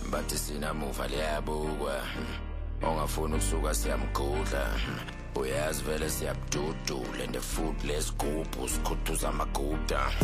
bathi sinamuva liyabukwa ongafuna ukusuka siyamgudla uyazi vele siyabududula and the food lesigubhu sikhuthuza amaguda